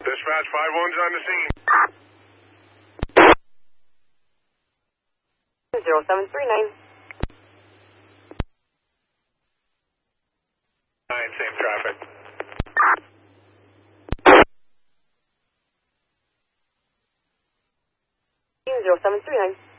Dispatch 5-1's on the scene. 0739. 9, same traffic. 0739.